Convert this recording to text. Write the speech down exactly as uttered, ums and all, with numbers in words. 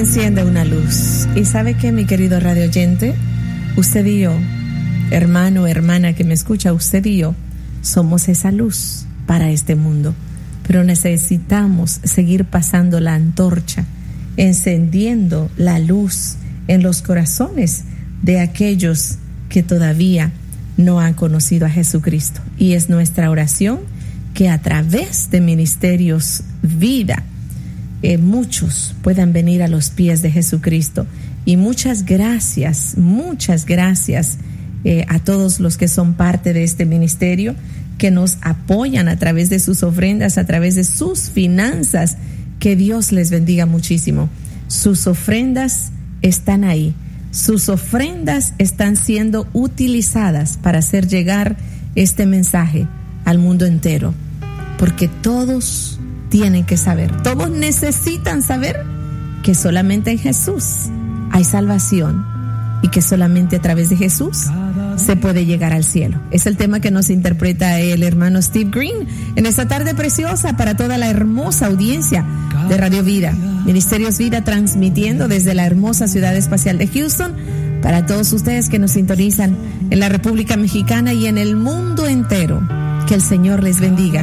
enciende una luz. ¿Y sabe qué, mi querido radio oyente? Usted y yo, hermano, hermana que me escucha, usted y yo somos esa luz para este mundo. Pero necesitamos seguir pasando la antorcha, encendiendo la luz en los corazones de aquellos que todavía no han conocido a Jesucristo. Y es nuestra oración que a través de Ministerios Vida, eh, muchos puedan venir a los pies de Jesucristo. Y muchas gracias, muchas gracias eh, a todos los que son parte de este ministerio, que nos apoyan a través de sus ofrendas, a través de sus finanzas. Que Dios les bendiga muchísimo. Sus ofrendas están ahí. Sus ofrendas están siendo utilizadas para hacer llegar este mensaje al mundo entero. Porque todos tienen que saber, todos necesitan saber que solamente en Jesús hay salvación y que solamente a través de Jesús se puede llegar al cielo. Es el tema que nos interpreta el hermano Steve Green en esta tarde preciosa para toda la hermosa audiencia de Radio Vida, Ministerios Vida, transmitiendo desde la hermosa ciudad espacial de Houston para todos ustedes que nos sintonizan en la República Mexicana y en el mundo entero. Que el Señor les bendiga.